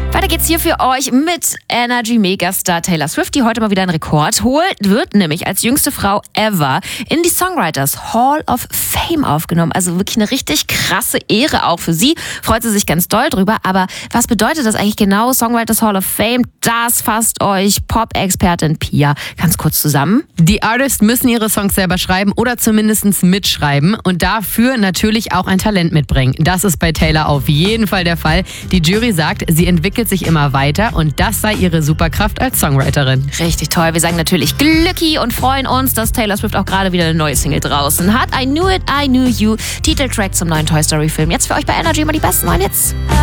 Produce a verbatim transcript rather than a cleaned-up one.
Weiter geht's hier für euch mit Energy Megastar Taylor Swift, die heute mal wieder einen Rekord holt, wird nämlich als jüngste Frau ever in die Songwriters Hall of Fame aufgenommen. Also wirklich eine richtig krasse Ehre auch für sie. Freut sie sich ganz doll drüber. Aber was bedeutet das eigentlich genau, Songwriters Hall of Fame? Das fasst euch Pop-Expertin Pia ganz kurz zusammen. Die Artists müssen ihre Songs selber schreiben oder zumindest mitschreiben und dafür natürlich auch ein Talent mitbringen. Das ist bei Taylor auf jeden Fall der Fall. Die Jury sagt, sie entwickelt sich immer weiter und das sei ihre Superkraft als Songwriterin. Richtig toll. Wir sagen natürlich Glücki und freuen uns, dass Taylor Swift auch gerade wieder eine neue Single draußen hat. I Knew It, I Knew You. Titeltrack zum neuen Toy Story Film. Jetzt für euch bei Energy immer die besten neuen Hits.